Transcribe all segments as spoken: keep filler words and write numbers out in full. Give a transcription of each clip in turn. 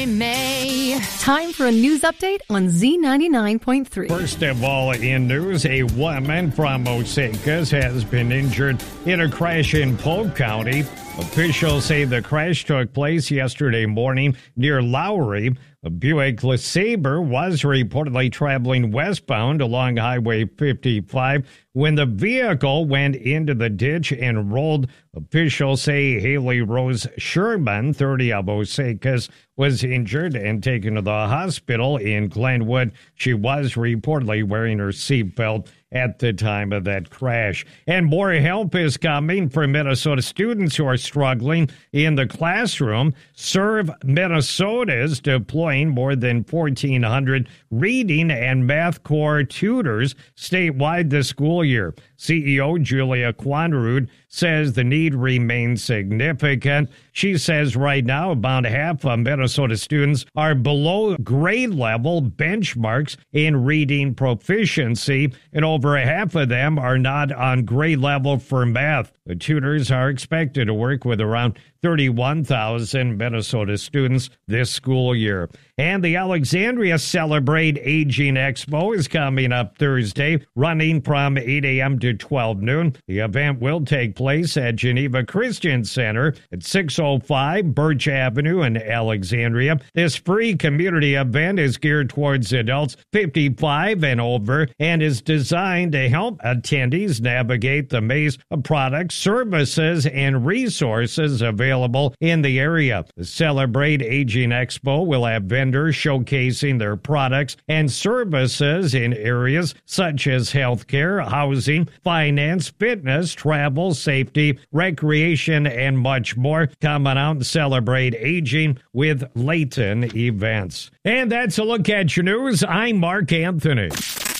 May. Time for a news update on Z ninety-nine point three. First of all, in news, a woman from Osakis has been injured in a crash in Polk County. Officials say the crash took place yesterday morning near Lowry. A Buick LeSabre was reportedly traveling westbound along Highway fifty-five when the vehicle went into the ditch and rolled. Officials say Haley Rose Sherman, thirty, of Osakis, was injured and taken to the hospital in Glenwood. She was reportedly wearing her seatbelt at the time of that crash. And more help is coming for Minnesota students who are struggling in the classroom. Serve Minnesota is deploying more than fourteen hundred reading and math core tutors statewide this school year. C E O Julia Quanrud says the need remains significant. She says right now about half of Minnesota students are below grade level benchmarks in reading proficiency, and over half of them are not on grade level for math. The tutors are expected to work with around thirty-one thousand Minnesota students this school year. And the Alexandria Celebrate Aging Expo is coming up Thursday, running from eight a.m. to twelve noon. The event will take place at Geneva Christian Center at six oh five Birch Avenue in Alexandria. This free community event is geared towards adults fifty-five and over and is designed to help attendees navigate the maze of products, services, and resources available in the area. The Celebrate Aging Expo will have vendors showcasing their products and services in areas such as healthcare, housing, finance, fitness, travel, safety, recreation, and much more. Come on out and celebrate aging with Layton Events. And that's a look at your news. I'm Mark Anthony.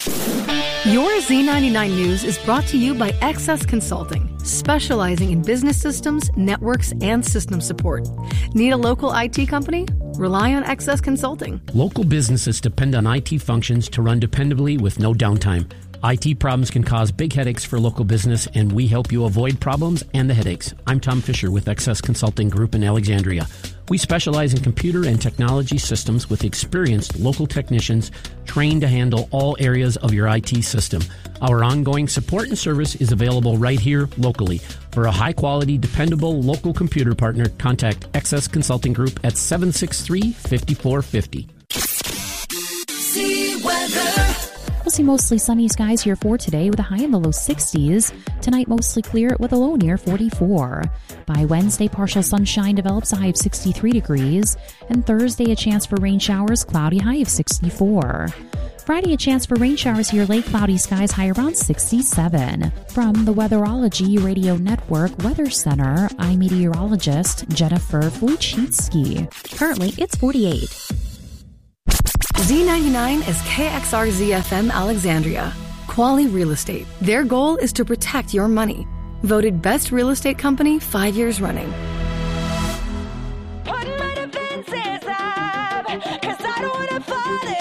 Your Z ninety-nine News is brought to you by X S Consulting, specializing in business systems, networks, and system support. Need a local I T company? Rely on X S Consulting. Local businesses depend on I T functions to run dependably with no downtime. I T problems can cause big headaches for local business, and we help you avoid problems and the headaches. I'm Tom Fisher with X S Consulting Group in Alexandria. We specialize in computer and technology systems with experienced local technicians trained to handle all areas of your I T system. Our ongoing support and service is available right here locally. For a high-quality, dependable local computer partner, contact X S Consulting Group at seven six three, five four five zero. See weather. We'll see mostly sunny skies here for today with a high in the low sixties. Tonight, mostly clear with a low near forty-four. By Wednesday, partial sunshine develops, a high of sixty-three degrees. And Thursday, a chance for rain showers, cloudy, high of sixty-four. Friday, a chance for rain showers here late, cloudy skies, high around sixty-seven. From the Weatherology Radio Network Weather Center, I'm meteorologist Jennifer Wojcicki. Currently, it's forty-eight. Z ninety-nine is K X R Z F M Alexandria. Quality Real Estate. Their goal is to protect your money. Voted Best Real Estate Company five years running. Put my defenses up, 'cause I don't wanna fall in.